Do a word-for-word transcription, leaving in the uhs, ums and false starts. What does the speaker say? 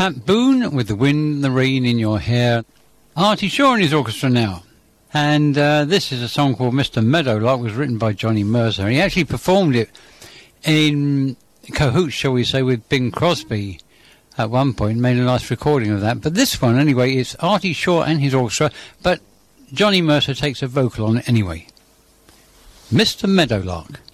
Pat Boone with The Wind and the Rain in Your Hair. Artie Shaw and his orchestra now. And uh, this is a song called Mister Meadowlark. It was written by Johnny Mercer. He actually performed it in cahoots, shall we say, with Bing Crosby at one point. Made a nice recording of that. But this one, anyway, it's Artie Shaw and his orchestra. But Johnny Mercer takes a vocal on it anyway. Mister Meadowlark.